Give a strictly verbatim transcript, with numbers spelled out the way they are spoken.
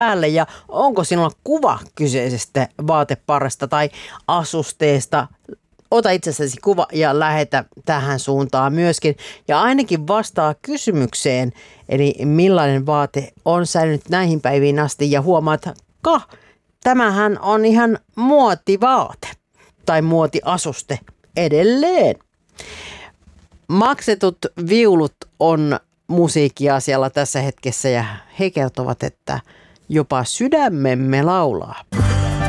päälle ja onko sinulla kuva kyseisestä vaateparasta tai asusteesta. Ota itsessäsi kuva ja lähetä tähän suuntaan myöskin. Ja ainakin vastaa kysymykseen, eli millainen vaate on säilynyt näihin päiviin asti. Ja huomaat, ka, tämähän on ihan muotivaate tai muotiasuste edelleen. Maksetut viulut on musiikkiasialla tässä hetkessä ja he kertovat, että jopa sydämemme laulaa.